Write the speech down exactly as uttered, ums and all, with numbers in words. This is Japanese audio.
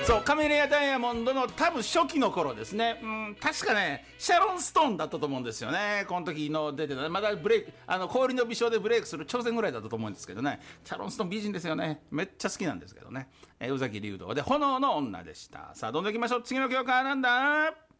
そうカメレアダイヤモンドの多分初期の頃ですね、うん、確かねシャロン・ストーンだったと思うんですよね。この時の出てたまだブレイクあの氷の美少でブレイクする挑戦ぐらいだったと思うんですけどね。シャロン・ストーン美人ですよね。めっちゃ好きなんですけどね、えー、宇崎竜童で炎の女でした。さあどんどんいきましょう。次の曲はなんだ。